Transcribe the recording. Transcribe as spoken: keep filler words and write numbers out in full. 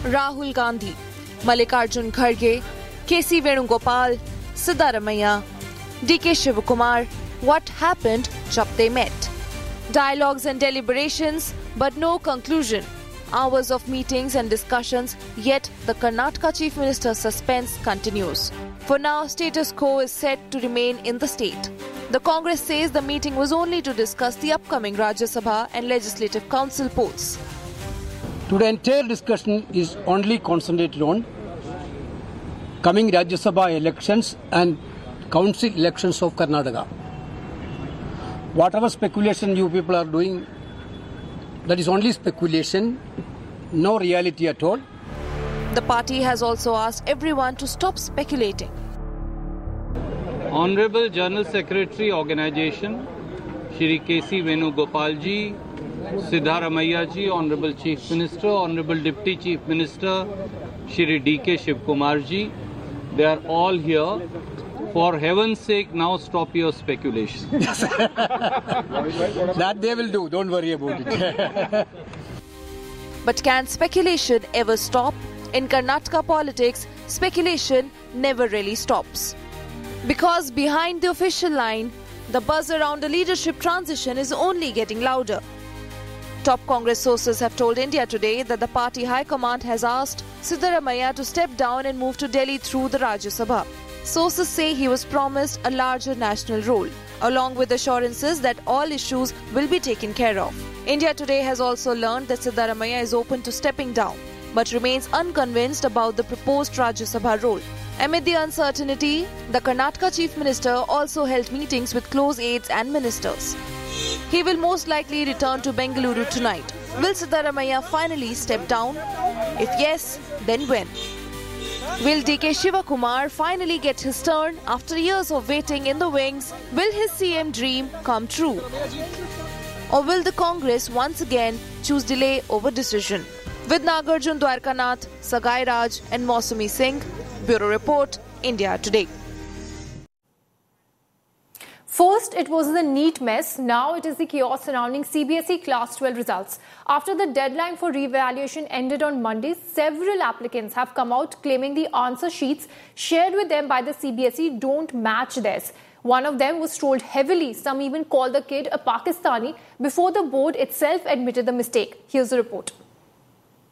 Rahul Gandhi, Mallikarjun Kharge, K C Venugopal, Siddaramaiah, D K Shivakumar. What happened jab they met? Dialogues and deliberations, but no conclusion. Hours of meetings and discussions, yet the Karnataka Chief Minister's suspense continues. For now, status quo is set to remain in the state. The Congress says the meeting was only to discuss the upcoming Rajya Sabha and Legislative Council polls. Today, entire discussion is only concentrated on coming Rajya Sabha elections and council elections of Karnataka. Whatever speculation you people are doing, that is only speculation, no reality at all. The party has also asked everyone to stop speculating. Honorable General Secretary Organization, Shri K C Venugopal ji, Siddaramaiah ji, Honorable Chief Minister, Honorable Deputy Chief Minister, Shri D K Shivakumar ji, they are all here. For heaven's sake, now stop your speculation. That they will do, don't worry about it. But can speculation ever stop? In Karnataka politics, speculation never really stops. Because behind the official line, the buzz around a leadership transition is only getting louder. Top Congress sources have told India Today that the party high command has asked Siddaramaiah to step down and move to Delhi through the Rajya Sabha. Sources say he was promised a larger national role, along with assurances that all issues will be taken care of. India Today has also learned that Siddaramaiah is open to stepping down, but remains unconvinced about the proposed Rajya Sabha role. Amid the uncertainty, the Karnataka Chief Minister also held meetings with close aides and ministers. He will most likely return to Bengaluru tonight. Will Siddaramaiah finally step down? If yes, then when? Will D K Shivakumar finally get his turn after years of waiting in the wings? Will his C M dream come true? Or will the Congress once again choose delay over decision? With Nagarjun Dwarkanath, Sagai Raj and Mausami Singh, Bureau Report, India Today. First, it was the NEET mess. Now it is the chaos surrounding C B S E Class twelve results. After the deadline for reevaluation ended on Monday, several applicants have come out claiming the answer sheets shared with them by the C B S E don't match theirs. One of them was trolled heavily. Some even called the kid a Pakistani before the board itself admitted the mistake. Here's the report.